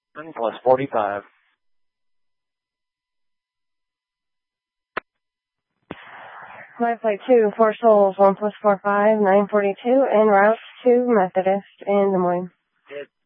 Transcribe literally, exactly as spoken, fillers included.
Plus forty-five. My flight two, four souls, one plus four five, nine forty-two, en route to Methodist in Des Moines. It's